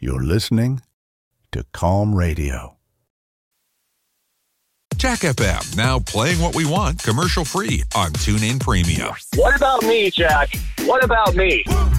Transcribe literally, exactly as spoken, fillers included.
You're listening to Calm Radio. Jack F M, now playing what we want, commercial free on TuneIn Premium. What about me, Jack? What about me?